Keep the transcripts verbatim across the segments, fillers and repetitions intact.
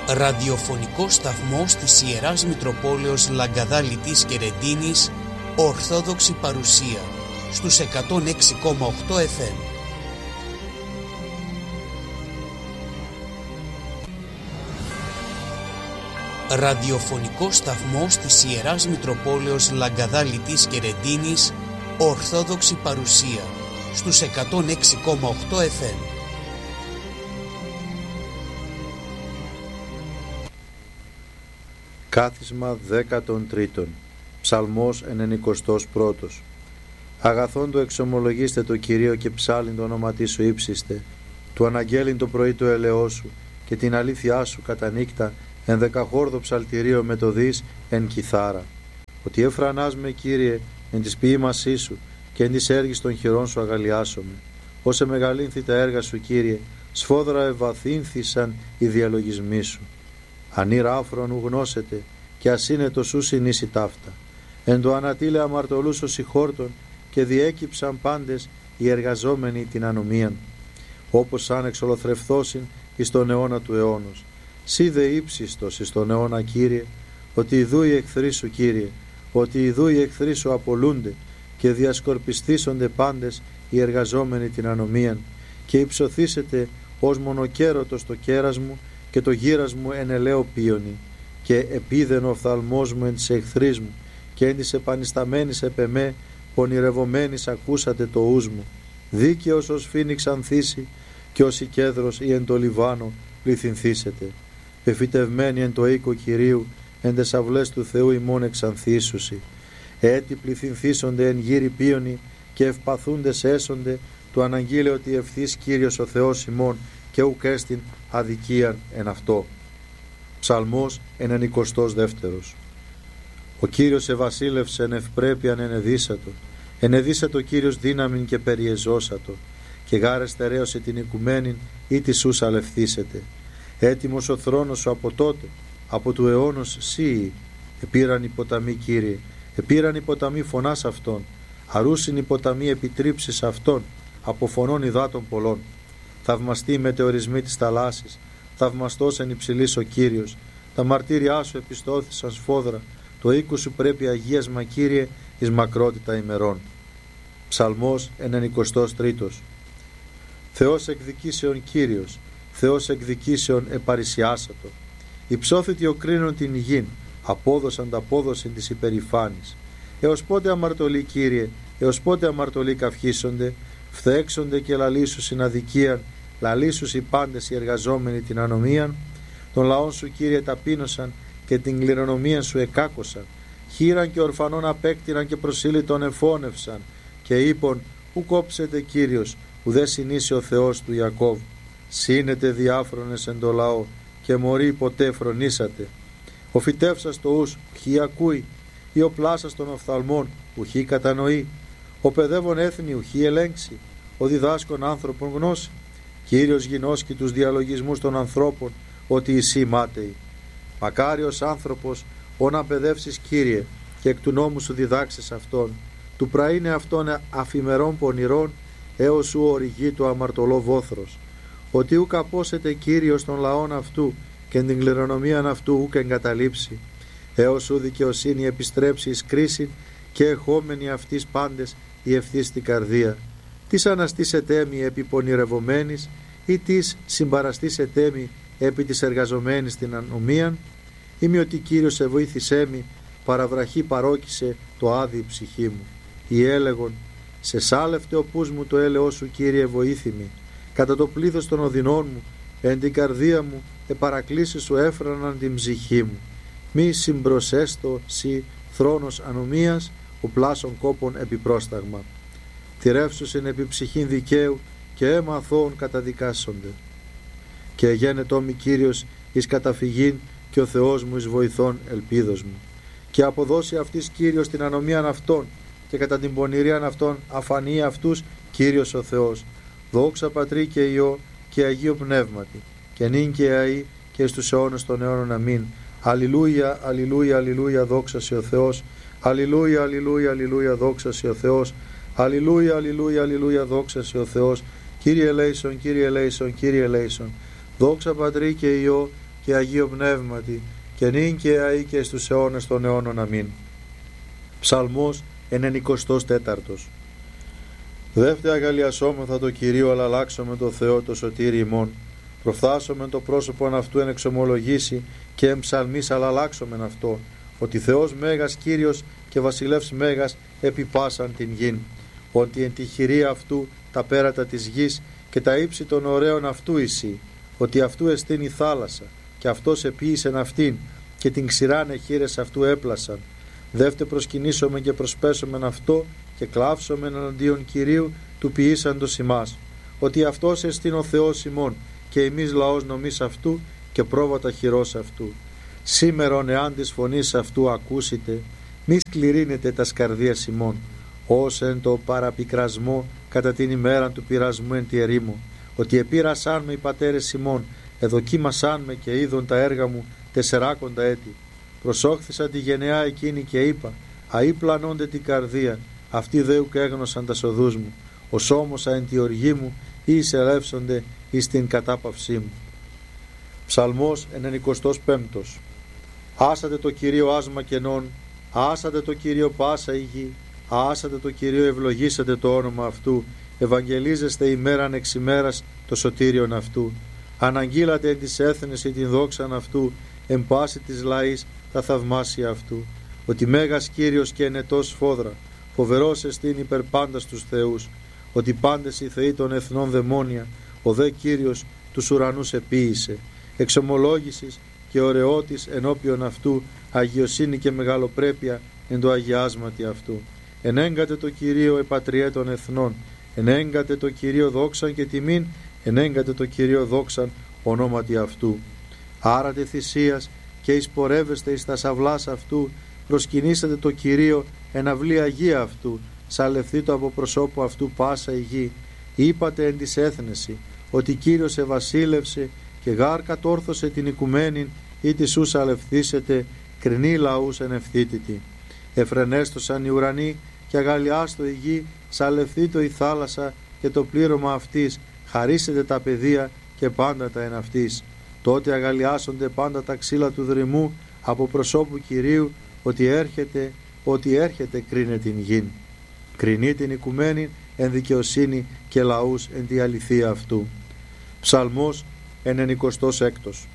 Ραδιοφωνικό σταθμός της Ιεράς Μητροπόλεως Λαγκαδά-Λιτής και Ρεντίνης, Ορθόδοξη παρουσία, στους εκατόν έξι κόμμα οκτώ εφ εμ. Ραδιοφωνικό σταθμός της Ιεράς Μητροπόλεως Λαγκαδά-Λιτής και Ρεντίνης, Ορθόδοξη παρουσία, στους εκατόν έξι κόμμα οκτώ εφ εμ. Κάθισμα δέκατον τρίτον. Ψαλμός ενενηκοστός πρώτος. Αγαθόν το εξομολογήστε το Κυρίο και ψάλιν το όνοματί σου ύψιστε. Του αναγγέλιν το πρωί του ελαιός σου και την αλήθειά σου κατά νύκτα εν δεκαχόρδο ψαλτηρίο με το δις εν κιθάρα. Ότι εφρανάς με Κύριε εν της ποίημασή σου και εν της έργης των χειρών σου αγαλιάσομαι. Όσε μεγαλύνθη τα έργα σου Κύριε, σφόδρα ευαθύνθησαν οι διαλογισμοί σου. Ανήρα άφρον ου γνώσετε και ασύνετο σου συνήσει ταύτα. Εν το ανατήλε αμαρτωλούς ως ηχόρτων και διέκυψαν πάντες οι εργαζόμενοι την ανομίαν. Όπως σαν εξολοθρευθώσιν εις τον αιώνα του αιώνος. Σύ δε ύψιστος εις τον αιώνα Κύριε, ότι ιδού οι εχθροί σου Κύριε, ότι ιδού οι εχθροί σου απολούνται και διασκορπιστήσονται πάντες οι εργαζόμενοι την ανομίαν και υψωθήσετε ως μονοκέρωτος το κέρας μου και το γύρας μου εν ελαίο πίονι και επίδεν ο οφθαλμός μου εν της εχθρής μου και εν της επανισταμένης επ' εμέ πονηρευομένης ακούσατε το ους μου. Δίκαιος ως φοίνιξ ανθίσει και ως η κέδρος ή εν το Λιβάνο πληθυνθήσετε. Εφητευμένοι εν το οίκο Κυρίου εν τες αυλές του Θεού ημών εξανθίσουσι. Έτι πληθυνθήσονται εν γύρι πίονι και ευπαθούντες έσονται του αναγγείλε ότι ευθύς Κύριος ο Θεός ημών και ουκ έστιν αδικίαν εν αυτό. Ψαλμός ενενηκοστός δεύτερος. Ο Κύριος εβασίλευσε εν ευπρέπειαν ενεδίσατο, ενεδίσατο Κύριος δύναμην και περιεζώσατο, και γάρε στερέωσε την οικουμένην ή τη σούς αλευθύσετε. Έτοιμος ο θρόνος σου από τότε, από του αιώνος σύοι, επήραν οι ποταμοί Κύριε, επήραν οι ποταμοί φωνάς αυτών, αρούσιν οι ποταμοί επιτρίψεις αυτών, από φωνών υδάτων πολλών. Θαυμαστεί οι μετεωρισμοί της θαλάσσης, θαυμαστός εν υψηλής ο Κύριος. Τα μαρτύριά σου επιστώθησαν σφόδρα, το οίκου σου πρέπει αγίασμα Κύριε εις μακρότητα ημερών. Ψαλμός ενενηκοστός τρίτος. Θεός εκδικήσεων Κύριος, Θεός εκδικήσεων επαρισιάσατο. Υψώθητη ο κρίνων την γην, απόδωσαν τα απόδοσιν της υπερηφάνης. Έως πότε αμαρτωλοί Κύριε, έως πότε αμαρτωλοί καυχήσονται, φθέξονται και λαλήσουσιν αδικίαν, λαλήσους οι πάντες οι εργαζόμενοι την ανομίαν. Τον λαόν σου Κύριε ταπείνωσαν και την κληρονομία σου εκάκωσαν. Χείραν και ορφανών απέκτηναν και προσήλυτον εφώνευσαν. Και είπον ου κόψετε Κύριος, ουδέ συνήσει ο Θεός του Ιακώβ. Σύνετε διάφρονες εν το λαό και μωροί ποτέ φρονήσατε. Ο φυτεύσας το ους ουχή ακούει, ή ο πλάσας των οφθαλμών ουχή κατανοεί. Ο παιδεύων έθνη ουχή ελέγξει, ο διδάσκων άνθρωπον γνώση. Κύριος γινώσκει τους διαλογισμούς των ανθρώπων, ότι εσύ μάταιοι. Μακάριος άνθρωπος, ό να παιδεύσεις Κύριε, και εκ του νόμου σου διδάξεις αυτόν. Του πραήνε αυτόν αφημερών πονηρών, έως σου οριγεί το αμαρτωλό βόθρος. Ότι ουκ απόσετε Κύριος των λαών αυτού, και την κληρονομίαν αυτού ουκ εγκαταλείψει. Έως σου δικαιοσύνη επιστρέψει εις κρίση, και εχόμενοι αυτής πάντες η ευθύς την καρδία. Τις αναστήσετε μη επί πονηρευομένης, ή τις συμπαραστήσετε μη επί της εργαζομένης την ανομίαν, ή μη ότι Κύριος σε βοήθησέ μη, παραβραχή παρόκησε το άδει ψυχή μου. Ή έλεγον, σε σάλευτε ο πούς μου το έλεος σου Κύριε βοήθημη, κατά το πλήθος των οδυνών μου, εν την καρδία μου, επαρακλήσεις σου έφραναν την ψυχή μου. Μη συμπροσέστο σι θρόνος ανομίας, ο πλάσων κόπων επιπρόσταγμα. Τηρεύσουσιν επί ψυχήν δικαίου και αίμα αθώων καταδικάσονται. Και γένετό μη Κύριος εις καταφυγήν και ο Θεός μου εις βοηθών ελπίδος μου. Και αποδώσει αυτής Κύριος την ανομίαν αυτών και κατά την πονηρίαν αυτών αφανεί αυτούς Κύριος ο Θεός. Δόξα Πατρί και Υιό και Αγίο Πνεύματι και νυν και αεί και στους αιώνες των αιώνων αμήν. Αλληλούια, αλληλούια, αλληλούια, δόξα σε ο Θεός. Αλληλούια, αλληλούια, αλληλούια, δόξα σε ο Θεός. Αλληλούια, αλληλούια, αλληλούια, δόξα σε ο Θεός. Κύριε ελέησον, Κύριε ελέησον, Κύριε ελέησον. Δόξα Πατρί και Υιό και Αγίο Πνεύματι, και νυν και αεί και στους αιώνες των αιώνων. Αμήν. Ψαλμός ενενηκοστός τέταρτος. Δεύτε αγαλιασόμεθα το Κυρίο, αλλά αλλάξομαι το Θεό το σωτήρι ημών. Προφθάσομεν το πρόσωπον αυτού εν εξομολογήσει, και εμψαλμής αλλά αλλάξομεν αυτό, ότι Θεός Μέγας Κύριος και Βασιλεύς Μέγας επί πάσαν την γην. Ότι εν τη χειρία αυτού τα πέρατα της γης και τα ύψη των ωραίων αυτού εισή. Ότι αυτού εστίν η θάλασσα, και αυτός επίησεν αυτήν, και την ξηράν εχείρες αυτού έπλασαν. Δεύτε προσκυνήσομεν και προσπέσομεν αυτό, και κλάψομεν εναντίον Κυρίου του ποιήσαντος ημάς. Ότι αυτός εστίν ο Θεός ημών, και εμείς λαός νομής αυτού, και πρόβατα χειρός αυτού. Σήμερον εάν της φωνής αυτού ακούσετε, μη σκληρύνετε τας καρδίας ημών, ως εν το παραπικρασμό κατά την ημέρα του πειρασμού εν τη ερήμο. Ότι επήρασάν με οι πατέρες ημών, εδοκίμασάν με και είδον τα έργα μου τεσσεράκοντα έτη. Προσόχθησα τη γενεά εκείνη και είπα, αεί πλανώνται την καρδία, αυτοί δέου και έγνωσαν τα σοδούς μου. Ως όμως εν τη οργή μου, ή εισελεύσονται εις την κατάπαυσή μου. Ψαλμός ενενηκοστός πέμπτος. Άσατε το Κυρίο άσμα κενών, άσατε το Κυρίο πάσα η γη, άσατε το Κυρίο ευλογήσατε το όνομα αυτού, ευαγγελίζεστε ημέραν εξ ημέρας το σωτήριον αυτού. Αναγγείλατε εν της έθνης ή την δόξαν αυτού, εν πάση της λαής τα θαυμάσια αυτού. Ότι Μέγας Κύριος και ενετός φόδρα, φοβερός εστίν υπερ πάντα στους θεούς. Ότι πάντες οι θεοί των εθνών δαιμόνια, ο δε Κύριος τους ουρανούς επίησε. Εξομολόγησης και ωραιότης ενώπιον αυτού, αγιοσύνη και μεγαλοπρέπεια εν το αγιάσματι αυτού. Ενέγκατε το Κυρίο επατριέ των εθνών, ενέγκατε το Κυρίο δόξαν και τιμήν, ενέγκατε το Κυρίο δόξαν ονόματι αυτού. Άρατε θυσίας και εισπορεύεστε εις τα σαυλάς αυτού, προσκυνήσατε το Κυρίο εν αυλή αγία αυτού, σαλευθεί το από προσώπου αυτού πάσα η γη. Είπατε εν της έθνεση, ότι Κύριος ευασίλευσε και γάρ κατόρθωσε την οικουμένην, ή τη σου σαλευθήσετε, κρινή λαούς εν ευθύτητη. Εφρενέστοσαν οι ουρανοί και αγαλιάστο η γη, σαλευθήτω η θάλασσα και το πλήρωμα αυτής, χαρίσετε τα παιδεία και πάντα τα εν αυτής. Τότε αγαλιάσονται πάντα τα ξύλα του δρυμού από προσώπου Κυρίου, ότι έρχεται, ότι έρχεται κρίνε την γην. Κρινεί την οικουμένη εν δικαιοσύνη και λαούς εν τη αληθεία αυτού. Ψαλμός ενενηκοστός έκτος.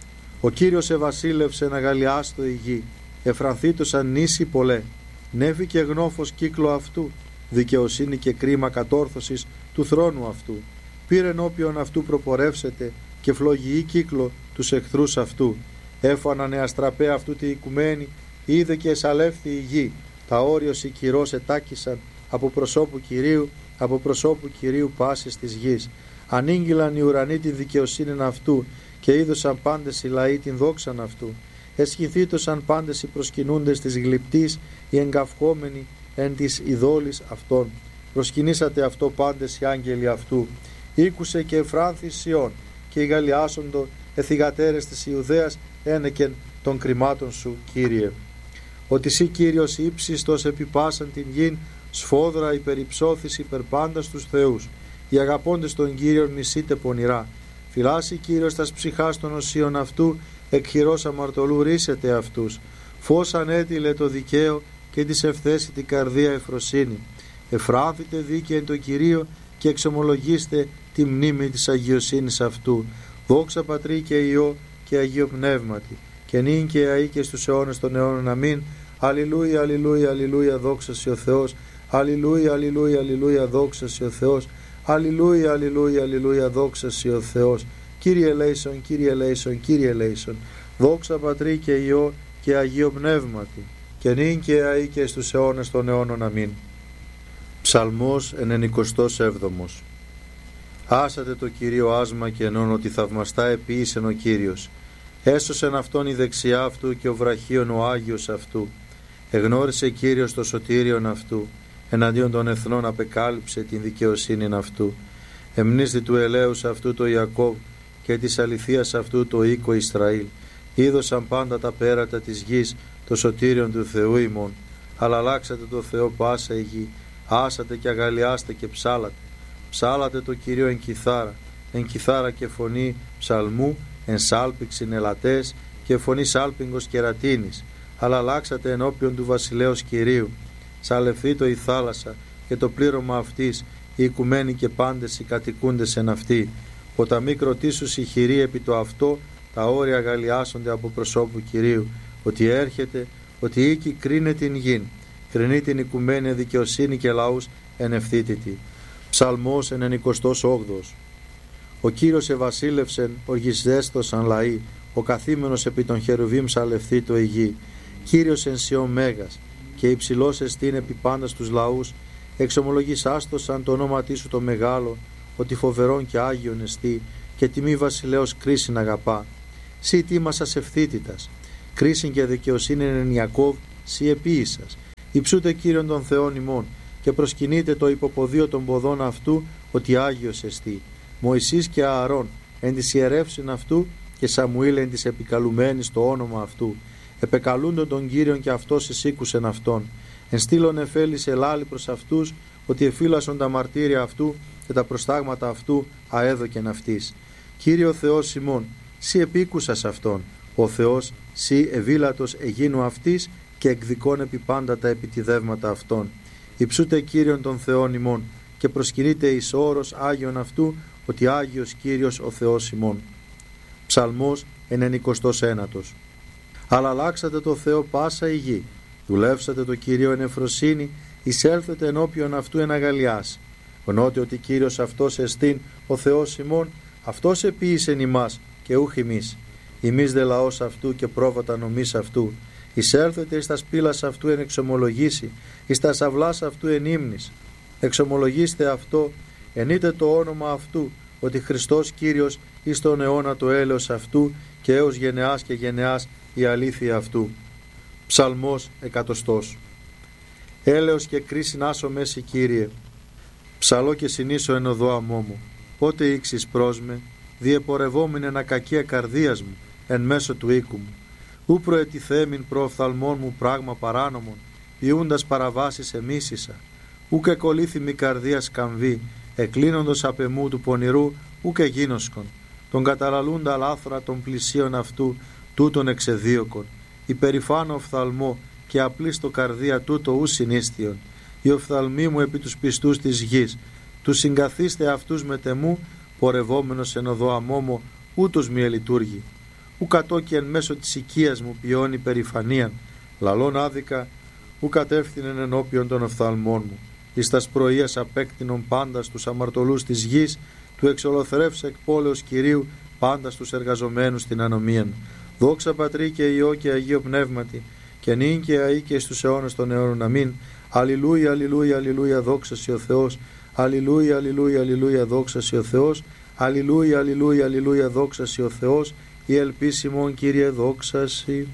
Ο Κύριος ευασίλευσε να αγαλιάστο η γη, εφρανθήτωσαν νήσι πολλέ, νέφη και γνώφος κύκλο αυτού, δικαιοσύνη και κρίμα κατόρθωσης του θρόνου αυτού. Πήρε ενώπιον αυτού προπορεύσετε και φλογιή κύκλο τους εχθρούς αυτού. Έφαναν εαστραπέ αυτού τη οικουμένη, είδε και εσαλεύθη η γη. Τα όριος οι κυρός ετάκησαν από προσώπου Κυρίου, από προσώπου Κυρίου πάσης της γης. Ανήγγυλαν οι ουρανοί την δικαιοσύνη αυτού και είδωσαν πάντες οι λαοί την δόξαν αυτού. Εσχυνθήτωσαν πάντες οι προσκυνούντες της γλυπτής, οι εγκαυχόμενοι εν της ειδόλης αυτών. Προσκυνήσατε αυτό πάντες οι άγγελοι αυτού. Ήκουσε και εφράνθη Σιών και οι γαλλιάσοντο εθιγατέρες της Ιουδαίας ένεκεν των κρυμάτων σου, Κύριε. Ότι σύ Κύριος ύψιστος επιπάσαν την γην, σφόδρα υπερυψώθης υπερ πάντα στους θεούς. Οι αγαπώντες των Κύριων μισείτε πονηρά. Φυλάσσει Κύριος τας ψυχάς των οσίων αυτού, εκ χειρός αμαρτωλού ρίσετε αυτούς. Φως ανέτειλε το δικαίο και της ευθέσει την καρδία ευφροσύνη. Εφράνθητε δίκαια εν το Κυρίο και εξομολογήστε τη μνήμη της αγιοσύνης αυτού. Δόξα Πατρί και Υιό και Αγίο Πνεύματι, και νυν και αεί και στους αιώνες των αιώνων. Αμήν. Αλληλούια, αλληλούια, αλληλούια, δόξα σοι ο Θεός. Αλληλούια, αλληλούια, αλληλούια, δόξα σοι ο Θεός. Αλληλούια, αλληλούια, αλληλούια, δόξα σοι ο Θεός. Κύριε ελέησον, Κύριε ελέησον, Κύριε ελέησον. Δόξα Πατρί και Υιό και Αγίο Πνεύματι, και νυν και αεί και στους αιώνες των αιώνων. Αμήν. Ψαλμός ενενηκοστός έβδομος. Άσατε το Κυρίο άσμα και ενών, ότι θαυμαστά επίησεν ο Κύριος. Έσωσεν αυτόν η δεξιά αυτού και ο βραχίον ο Άγιος αυτού. Εγνώρισε Κύριος το σωτήριον αυτού, εναντίον των εθνών απεκάλυψε την δικαιοσύνην αυτού. Εμνίστη του ελέους αυτού το Ιακώβ και της αληθείας αυτού το οίκο Ισραήλ. Είδωσαν πάντα τα πέρατα της γης το σωτήριον του Θεού ημών. Αλλά αλλάξατε το Θεό πάσα η γη, άσατε και αγαλιάστε και ψάλατε. Ψάλατε το Κυρίο εν κιθάρα, εν κιθάρα και φωνή ψαλμού, εν σάλπιξιν ελατές και φωνή σάλπιγγος κερατίνης, αλλά αλλάξατε ενώπιον του βασιλέως Κυρίου. Σαλευθήτω η θάλασσα και το πλήρωμα αυτής, οι οικουμένοι και πάντες οι κατοικούντες εν αυτή. Ποταμοί κροτήσους η χειρή επί το αυτό, τα όρια γαλλιάσονται από προσώπου Κυρίου. Ότι έρχεται, ότι οίκη κρίνε την γην, κρινεί την οικουμένη δικαιοσύνη και λαούς εν ευθύτητη. Ψαλμός εν ενικοστός όγδοος. Ο Κύριος ευασίλευσεν, οργισδέστος αν λαοί, ο καθήμενος επί των χερουβίμ σαλευθήτω η γη. Κύριος εν Σιών μέγας, και υψηλός εστίν επί πάντα στους λαούς, εξομολογήσάστος το όνομα σου το μεγάλο, ότι φοβερόν και άγιον εστί, και τιμή βασιλέως κρίσιν αγαπά. Σύ τίμασας ευθύτητας, κρίσιν και δικαιοσύνη εν Ιακώβ, σύ επίησας. Υψούτε Κύριον των Θεών ημών, και προσκυνείτε το υποποδίο των ποδών αυτού, ότι άγιος εστί. Μωυσής και Ααρών εν της ιερεύσιν αυτού, και Σαμουήλ εν της επικαλουμένης το όνομα αυτού. Επεκαλούντον τον Κύριον και αυτός εισήκουσεν αυτόν. Εν στήλον εφέλης ελάλη προς αυτούς, ότι εφύλασον τα μαρτύρια αυτού και τα προστάγματα αυτού αέδοκεν αυτής. Κύριο Θεός ημών, σύ επίκουσας αυτόν. Ο Θεός, σύ ευήλατος εγίνου αυτής και εκδικών επί πάντα τα επιτιδεύματα αυτών. Υψούτε Κύριον των Θεών ημών και προσκυνείτε εις όρος Άγιον αυτού, ότι Άγιος Κύριος ο Θεός ημών. Ψαλμός εν ενικοστός ένατος. Αλλά αλλάξατε το Θεό πάσα η γη, δουλεύσατε το Κύριο εν ευφροσύνη, εισέλθετε ενώπιον αυτού εν αγαλιάς. Γνώτε ότι Κύριος αυτός εστίν ο Θεός ημών, αυτός επίησεν ημάς και ούχ ημείς. Ημείς δε λαός αυτού και πρόβατα νομής αυτού. Εισέλθετε εις τα σπήλας αυτού εν εξομολογήσει, εις τα σαυλάς αυτού εν ύμνης. Εξομολογήστε αυτό, ενείτε το όνομα αυτού, ότι Χριστός Κύριος εις τον αιώνα το έλεος αυτού και έως γενεάς και γενεάς η αλήθεια αυτού. Ψαλμός εκατοστός. Έλεος και κρίσιν άσο μέση Κύριε, ψαλώ και συνήσω εν οδό αμμό μου. Πότε ήξεις προς με, διεπορευόμην εν ακακία καρδίας μου, εν μέσω του οίκου μου. Ού προετιθέμην προοφθαλμών μου πράγμα παράνομον, ποιούντας παραβάσεις εμίσησα. Ού και κολλήθη μη καρδία σκαμβή, εκλίνοντος απ' εμού του πονηρού, ού και γίνοσκον. Τον καταλαλούντα λάθρα των πλησίων αυτού, τούτον εξεδίωκον. Υπερηφάνω οφθαλμό και απλή στο καρδία τούτο ου συνίστιον. Οι οφθαλμοί μου επί τους πιστούς της γης, τους συγκαθίστε αυτούς με τεμού, πορευόμενος εν οδό αμόμο, ούτως μη ελειτούργη. Ου κατώ και εν μέσω της οικίας μου ποιώνει περηφανίαν, λαλών άδικα, ου κατεύθυνεν ενώπιον των οφθαλμών μου. Εις τας πρωίας απέκτηνον πάντα στους αμαρτωλούς της γης, του εξολοθρεύσε εκ πόλεως Κυρίου πάντα στους εργαζομένους στην ανομίαν. Δόξα Πατρί και Υιό και Αγίο Πνεύματι, και νυν και αεί και στους αιώνας των αιώνων. Αμήν. Αλληλούια, αλληλούια, αλληλούια, δόξα σοι ο Θεός. Αλληλούια, αλληλούια, αλληλούια, δόξα σοι ο Θεός. Αλληλούια, αλληλούια, αλληλούια, δόξα σοι ο Θεός. Η ελπίσιμον Κύριε δόξα σοι.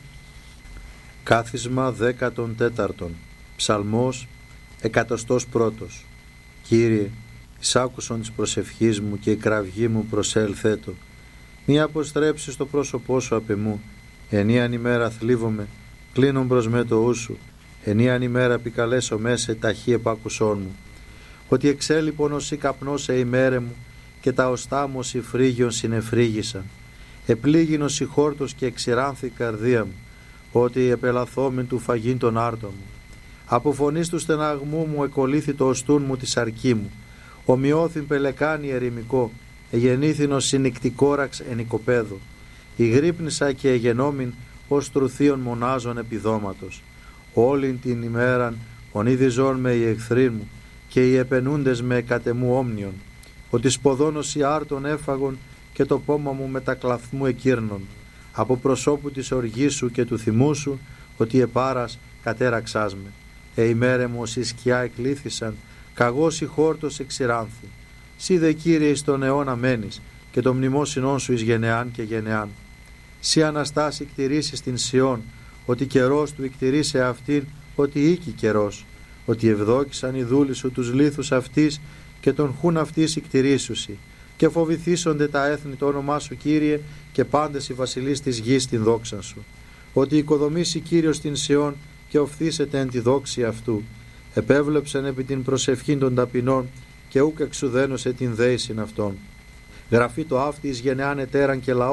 Κάθισμα δέκατον τέταρτον. Ψαλμός εκατοστός πρώτος. Κύριε, εισάκουσον της προσευχής μου και η κραυγή μου προσέλθέτο. Μη αποστρέψεις το πρόσωπό σου απ' εμού. Ενίαν ημέρα θλίβομαι, κλείνον προς με το ου σου. Ενίαν ημέρα επικαλέσω μέσε ταχύ επάκουσόν μου. Ότι εξέλιπον ως η καπνός σε ημέρε μου και τα οστά μου ως η φρύγιον συνεφρύγησαν. Επλήγην ως η χόρτος και εξηράνθη η καρδία μου, ότι επελαθόμην του φαγήν τον άρτο μου. Από φωνής του στεναγμού μου εκολύθη το οστούν μου τη σαρκή μου. Ομοιώθην πελεκάνη ερημικό, εγεννήθην ως συνικτικόραξ εν οικοπαίδο. Ηγρύπνησα και εγενόμην ως τρουθείων μονάζων επιδόματος. Όλην την ημέραν ονείδιζόν με οι εχθροί μου και οι επενούντες με κατεμού όμνιον. Ότι σποδόνος οι άρτων έφαγον και το πόμα μου με τα κλαθμού εκύρνων. Από προσώπου της οργής σου και του θυμού σου, ότι επάρας κατέραξάς με. Ε ημέρε μου ως η σκιά εκλήθησαν, καγός η χόρτος εξηράνθη. Σύ δε Κύριε εις τον αιώνα μένεις, και το μνημόσυνόν σου εις γενεάν και γενεάν. Σύ Αναστάση κτηρήσεις την Σιών, ότι καιρός του εκτηρήσε αυτήν, ότι οίκη καιρός. Ότι ευδόκησαν οι δούλοι σου τους λίθους αυτής, και τον χούν αυτής εκτηρήσουσι. Και φοβηθήσονται τα έθνη το όνομά σου, Κύριε, και πάντες οι βασιλείς της γης την δόξα σου. Ότι οικοδομήσει Κύριος την Σιών και οφθήσεται εν τη δόξη αυτού. Επέβλεψεν επί την προσευχήν των ταπεινών και ούκ εξουδένωσε την δέησιν αυτών. Γραφεί το αύτη εις γενεάν ετέραν και λαός,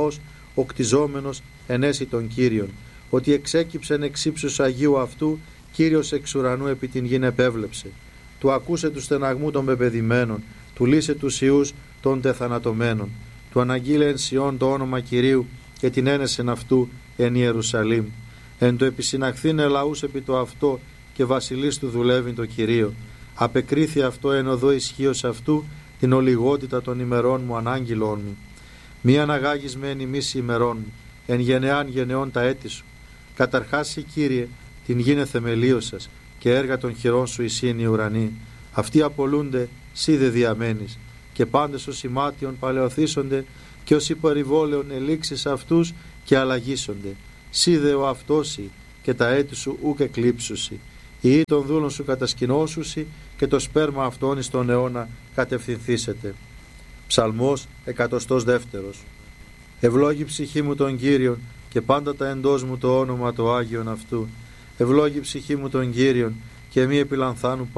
ο κτιζόμενος ενέσει τον Κύριον, ότι εξέκυψεν εξ ύψους Αγίου αυτού, Κύριος εξ ουρανού επί την γην επέβλεψε. Του ακούσε του στεναγμού των πεπεδημένων, του λύσε τους ιούς των τεθανατωμένων, του αναγγείλε εν Σιών το όνομα Κυρίου και την ένεσεν αυτού εν Ιερουσαλήμ. Εν το επισυναχθήνε λαούς επί το αυτό και βασιλείς του δουλεύει το Κυρίο. Απεκρίθη αυτό εν οδό ισχύος αυτού την ολιγότητα των ημερών μου ανάγγειλών μου. Μη αναγάγεις με εν ημίση ημερών μου, εν γενεάν γενεών τα έτη σου. Καταρχάς η Κύριε την γίνε θεμελίωσας και έργα των χειρών σου εισήν οι ουρανοί. Αυτοί απολούνται, σύ δε διαμένεις, και πάντες ως ημάτιον παλαιοθήσονται και ως υπερηβόλαιον ελήξεις αυτούς και αλλαγίσονται. Σύ δε ο αυτόσι και τα έτη σου ούκ εκλείψουσι. Οι ή των δούλων σου κατασκηνώσουσι και το σπέρμα αυτών εις τον αιώνα κατευθυνθήσετε. Ψαλμός εκατοστός δεύτερος. Ευλόγη ψυχή μου τον Κύριον και πάντα τα εντός μου το όνομα το Άγιον αυτού. Ευλόγη ψυχή μου τον Κύριον και μη επιλανθάνου